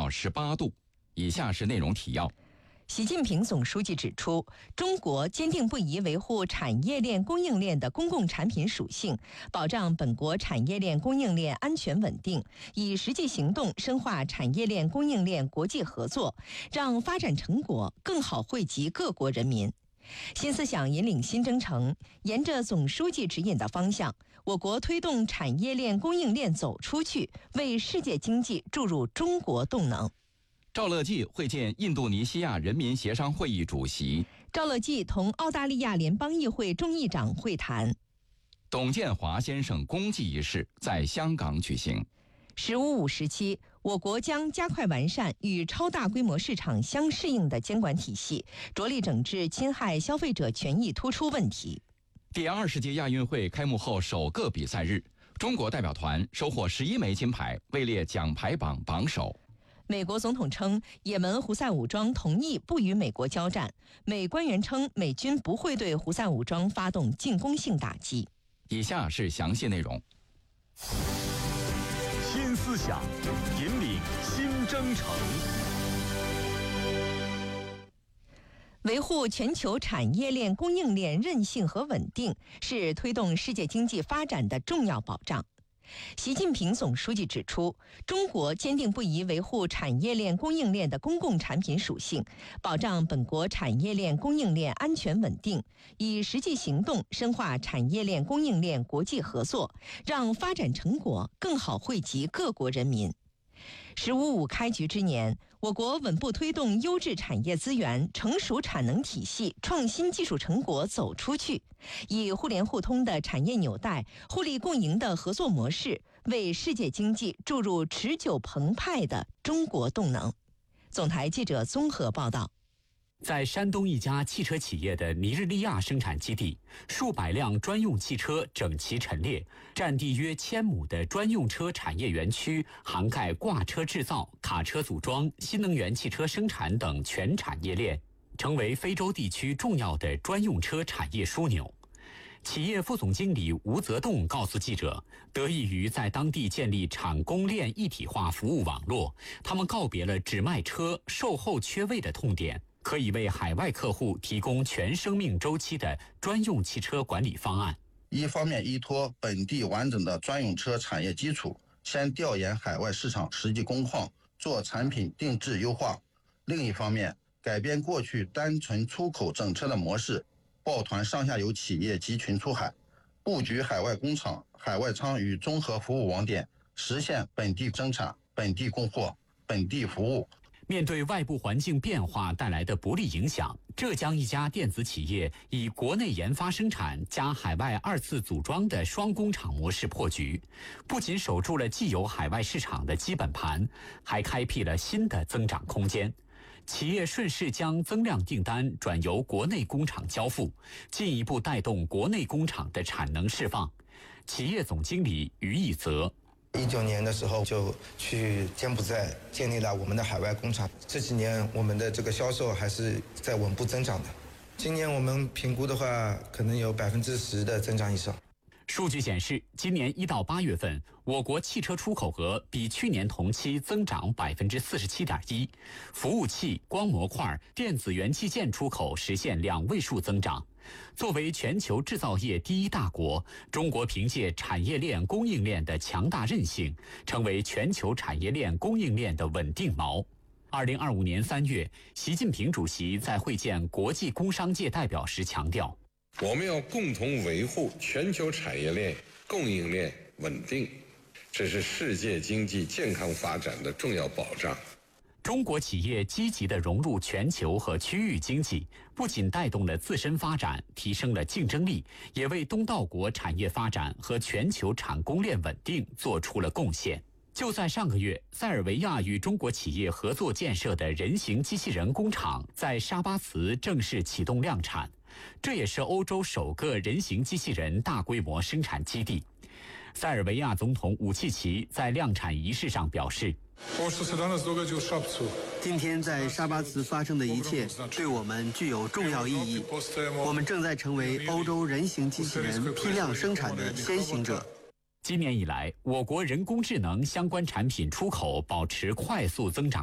到18度。以下是内容提要。 习近平总书记指出，中国坚定不移维护产业链供应链的公共产品属性，保障本国产业链供应链安全稳定，以实际行动深化产业链供应链国际合作，让发展成果更好惠及各国人民。新思想引领新征程，沿着总书记指引的方向，我国推动产业链供应链走出去，为世界经济注入中国动能。 赵乐际会见印度尼西亚人民协商会议主席。 赵乐际同澳大利亚联邦议会众议长会谈。 董建华先生公祭仪式在香港举行。 15+5时期，我国将加快完善与超大规模市场相适应的监管体系，着力整治侵害消费者权益突出问题。 第20届亚运会开幕后首个比赛日，中国代表团收获11枚金牌，位列奖牌榜榜首。 美国总统称，也门胡塞武装同意不与美国交战。美官员称，美军不会对胡塞武装发动进攻性打击。 以下是详细内容。 新思想引领新征程。 维护全球产业链供应链韧性和稳定，是推动世界经济发展的重要保障。习近平总书记指出，中国坚定不移维护产业链供应链的公共产品属性，保障本国产业链供应链安全稳定，以实际行动深化产业链供应链国际合作，让发展成果更好惠及各国人民。15+5开局之年，我国稳步推动优质产业资源、成熟产能体系、创新技术成果走出去，以互联互通的产业纽带、互利共赢的合作模式，为世界经济注入持久澎湃的中国动能。总台记者综合报道。 在山东一家汽车企业的尼日利亚生产基地，数百辆专用汽车整齐陈列，占地约1000亩的专用车产业园区涵盖挂车制造、卡车组装、新能源汽车生产等全产业链，成为非洲地区重要的专用车产业枢纽。企业副总经理吴泽栋告诉记者，得益于在当地建立产供链一体化服务网络，他们告别了只卖车、售后缺位的痛点，可以为海外客户提供全生命周期的专用汽车管理方案。 一方面依托本地完整的专用车产业基础，先调研海外市场实际工况，做产品定制优化；另一方面，改变过去单纯出口整车的模式，抱团上下游企业集群出海，布局海外工厂、海外仓与综合服务网点，实现本地生产、本地供货、本地服务。 面对外部环境变化带来的不利影响，浙江一家电子企业以国内研发生产加海外2次组装的双工厂模式破局，不仅守住了既有海外市场的基本盘，还开辟了新的增长空间。企业顺势将增量订单转由国内工厂交付，进一步带动国内工厂的产能释放。企业总经理于义泽 19年的时候就去柬埔寨建立了我们的海外工厂，这几年我们的这个销售还是在稳步增长的。今年我们评估的话，可能有10%的增长以上。 数据显示，今年1到8月份，我国汽车出口额比去年同期增长47.1%，服务器、光模块、电子元器件出口实现2位数增长。作为全球制造业第一大国，中国凭借产业链供应链的强大韧性，成为全球产业链供应链的稳定锚。2025年3月，习近平主席在会见国际工商界代表时强调， 我们要共同维护全球产业链供应链稳定，这是世界经济健康发展的重要保障。 中国企业积极地融入全球和区域经济，不仅带动了自身发展，提升了竞争力，也为东道国产业发展和全球产供链稳定做出了贡献。就在上个月，塞尔维亚与中国企业合作建设的人形机器人工厂在沙巴茨正式启动量产，这也是欧洲首个人形机器人大规模生产基地。塞尔维亚总统武契奇在量产仪式上表示， 今天在沙巴茨发生的一切对我们具有重要意义，我们正在成为欧洲人形机器人批量生产的先行者。 今年以来，我国人工智能相关产品出口保持快速增长